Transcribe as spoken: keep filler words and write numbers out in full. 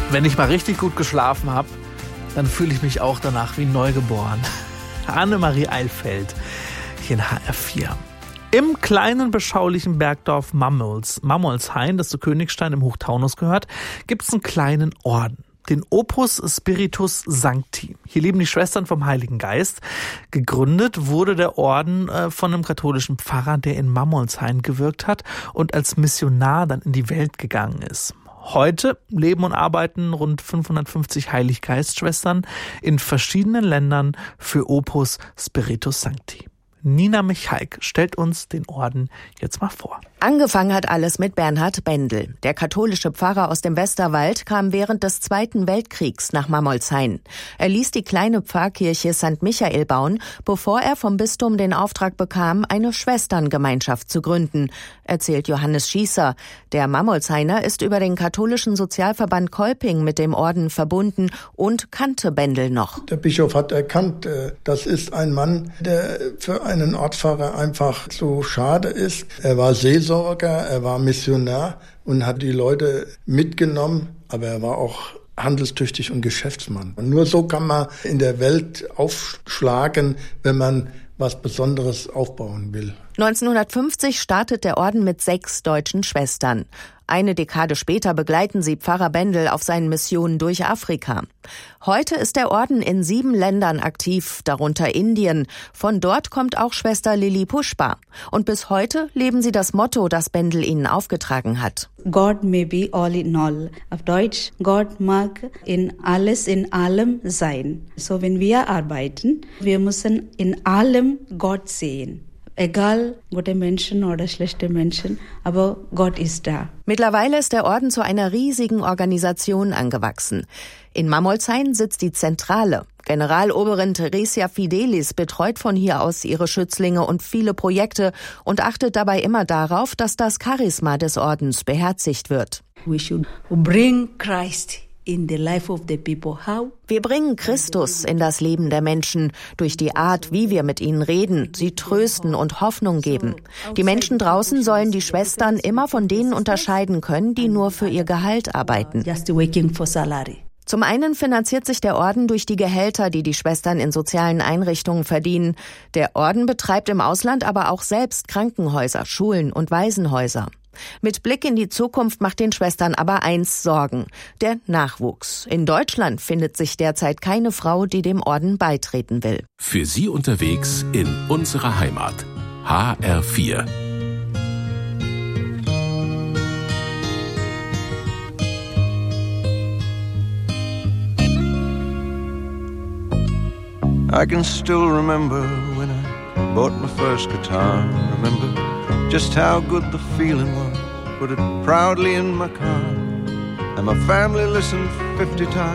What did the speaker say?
Wenn ich mal richtig gut geschlafen habe, dann fühle ich mich auch danach wie neugeboren. Annemarie Eilfeld, hier in H R vier. Im kleinen, beschaulichen Bergdorf Mammols, Mammolshain, das zu Königstein im Hochtaunus gehört, gibt es einen kleinen Orden, den Opus Spiritus Sancti. Hier leben die Schwestern vom Heiligen Geist. Gegründet wurde der Orden äh, von einem katholischen Pfarrer, der in Mammolshain gewirkt hat und als Missionar dann in die Welt gegangen ist. Heute leben und arbeiten rund fünfhundertfünfzig Heiliggeistschwestern in verschiedenen Ländern für Opus Spiritus Sancti. Nina Michalk stellt uns den Orden jetzt mal vor. Angefangen hat alles mit Bernhard Bendel. Der katholische Pfarrer aus dem Westerwald kam während des Zweiten Weltkriegs nach Mammolshain. Er ließ die kleine Pfarrkirche Sankt Michael bauen, bevor er vom Bistum den Auftrag bekam, eine Schwesterngemeinschaft zu gründen, erzählt Johannes Schießer. Der Mammolshainer ist über den katholischen Sozialverband Kolping mit dem Orden verbunden und kannte Bendel noch. Der Bischof hat erkannt, das ist ein Mann, der für einen Ortspfarrer einfach so schade ist. Er war Seelsorger, er war Missionar und hat die Leute mitgenommen, aber er war auch handelstüchtig und Geschäftsmann. Und nur so kann man in der Welt aufschlagen, wenn man was Besonderes aufbauen will. neunzehnhundertfünfzig startet der Orden mit sechs deutschen Schwestern. Eine Dekade später begleiten sie Pfarrer Bendel auf seinen Missionen durch Afrika. Heute ist der Orden in sieben Ländern aktiv, darunter Indien. Von dort kommt auch Schwester Lili Pushpa. Und bis heute leben sie das Motto, das Bendel ihnen aufgetragen hat. God may be all in all. Auf Deutsch, Gott mag in alles, in allem sein. So wenn wir arbeiten, wir müssen in allem Gott sehen. Egal, gute Menschen oder schlechte Menschen, aber Gott ist da. Mittlerweile ist der Orden zu einer riesigen Organisation angewachsen. In Mammolshain sitzt die Zentrale. Generaloberin Theresia Fidelis betreut von hier aus ihre Schützlinge und viele Projekte und achtet dabei immer darauf, dass das Charisma des Ordens beherzigt wird. We should bring Christ in the life of the people. How? Wir bringen Christus in das Leben der Menschen durch die Art, wie wir mit ihnen reden, sie trösten und Hoffnung geben. Die Menschen draußen sollen die Schwestern immer von denen unterscheiden können, die nur für ihr Gehalt arbeiten. Just waiting for salary. Zum einen finanziert sich der Orden durch die Gehälter, die die Schwestern in sozialen Einrichtungen verdienen. Der Orden betreibt im Ausland aber auch selbst Krankenhäuser, Schulen und Waisenhäuser. Mit Blick in die Zukunft macht den Schwestern aber eins Sorgen: der Nachwuchs. In Deutschland findet sich derzeit keine Frau, die dem Orden beitreten will. Für Sie unterwegs in unserer Heimat. H R vier. I can still remember when I bought my first guitar. Remember just how good the feeling was. Put it proudly in my car, and my family listened fifty times.